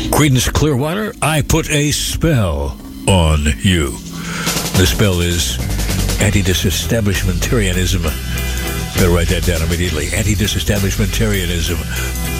Creedence Clearwater, I Put a Spell on You. The spell is anti-disestablishmentarianism. Better write that down immediately. Anti-disestablishmentarianism.